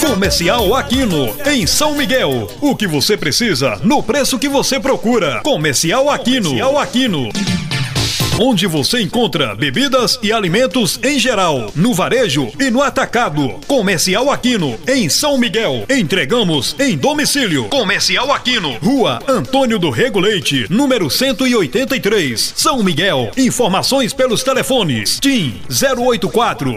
Comercial Aquino, em São Miguel. O que você precisa, no preço que você procura. Comercial Aquino. Onde você encontra bebidas e alimentos em geral, no varejo e no atacado. Comercial Aquino, em São Miguel. Entregamos em domicílio. Comercial Aquino, Rua Antônio do Rego Leite, número 183, São Miguel. Informações pelos telefones: TIM 084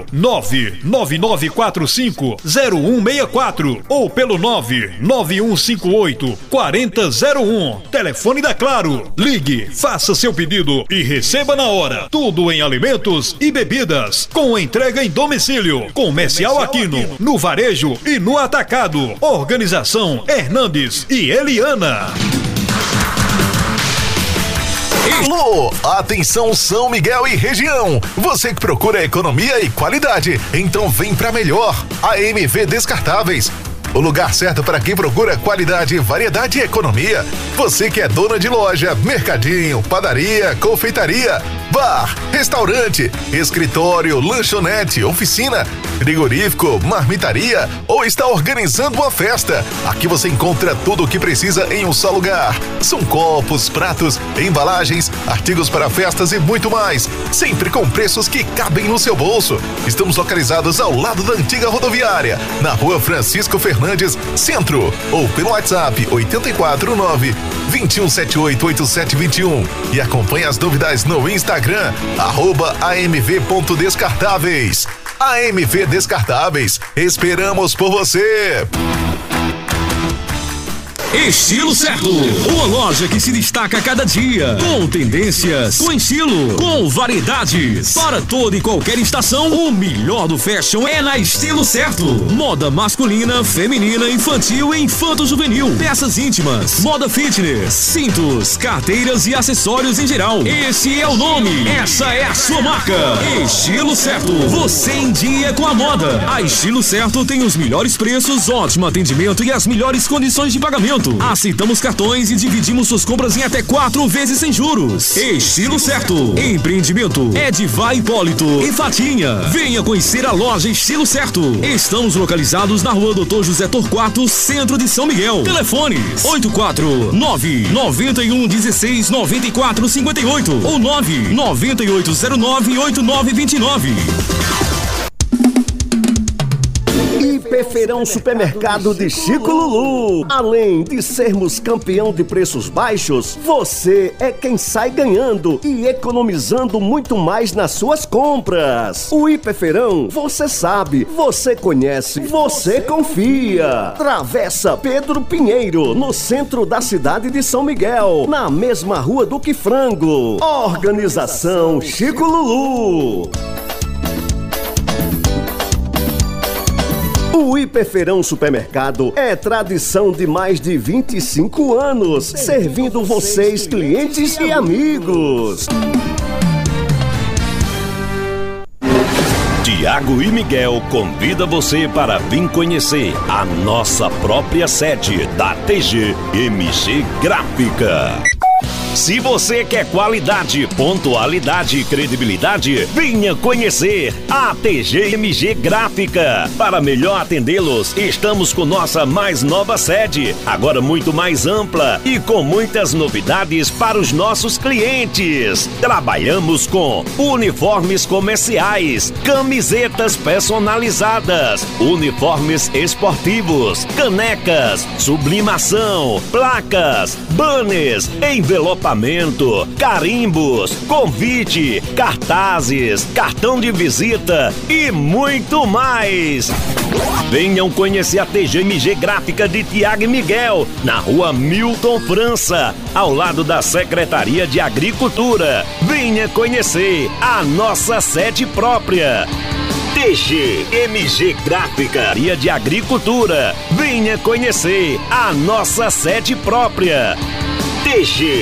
99945 0164 ou pelo 99158 4001. Telefone da Claro. Ligue, faça seu pedido e receba na hora. Tudo em alimentos e bebidas, com entrega em domicílio. Comercial Aquino, no varejo e no atacado. Organização Hernandes e Eliana. Alô, atenção São Miguel e região. Você que procura economia e qualidade, então vem pra melhor. AMV Descartáveis. O lugar certo para quem procura qualidade, variedade e economia. Você que é dona de loja, mercadinho, padaria, confeitaria, bar, restaurante, escritório, lanchonete, oficina, frigorífico, marmitaria ou está organizando uma festa. Aqui você encontra tudo o que precisa em um só lugar. São copos, pratos, embalagens, artigos para festas e muito mais. Sempre com preços que cabem no seu bolso. Estamos localizados ao lado da antiga rodoviária, na rua Francisco Fernandes, Centro, ou pelo WhatsApp 849-2178-8721 e acompanhe as novidades no Instagram, @amv.descartáveis. AMV Descartáveis, esperamos por você! Estilo Certo, uma loja que se destaca a cada dia, com tendências, com estilo, com variedades, para toda e qualquer estação. O melhor do fashion é na Estilo Certo. Moda masculina, feminina, infantil e infanto-juvenil, peças íntimas, moda fitness, cintos, carteiras e acessórios em geral. Esse é o nome, essa é a sua marca. Estilo Certo, você em dia com a moda. A Estilo Certo tem os melhores preços, ótimo atendimento e as melhores condições de pagamento. Aceitamos cartões e dividimos suas compras em até 4 vezes sem juros. Estilo Certo. Empreendimento é de Vai Hipólito e Fatinha. Venha conhecer a loja Estilo Certo. Estamos localizados na rua Dr. José Torquato, centro de São Miguel. Telefones 849-9116-9458 ou 99809-8929. Feirão Supermercado de Chico Lulu. Além de sermos campeão de preços baixos, você é quem sai ganhando e economizando muito mais nas suas compras. O Hiperfeirão, você sabe, você conhece, você confia. Travessa Pedro Pinheiro, no centro da cidade de São Miguel, na mesma rua do que Frango. Organização Chico Lulu. O Hiperfeirão Supermercado é tradição de mais de 25 anos, servindo vocês, clientes e amigos. Tiago e Miguel convida você para vir conhecer a nossa própria sede da TG MG Gráfica. Se você quer qualidade, pontualidade e credibilidade, venha conhecer a TGMG Gráfica. Para melhor atendê-los, estamos com nossa mais nova sede, agora muito mais ampla e com muitas novidades para os nossos clientes. Trabalhamos com uniformes comerciais, camisetas personalizadas, uniformes esportivos, canecas, sublimação, placas, banners, envelopamentos, carimbos, convite, cartazes, cartão de visita e muito mais. Venham conhecer a TGMG Gráfica de Tiago e Miguel, na rua Milton França, ao lado da Secretaria de Agricultura. Venha conhecer a nossa sede própria. TGMG Gráfica de Agricultura. Venha conhecer a nossa sede própria. TG